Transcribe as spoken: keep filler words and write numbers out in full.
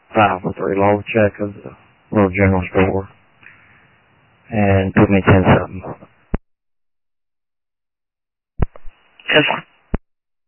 five for three low check of the little general store and put me ten something. Yes, sir.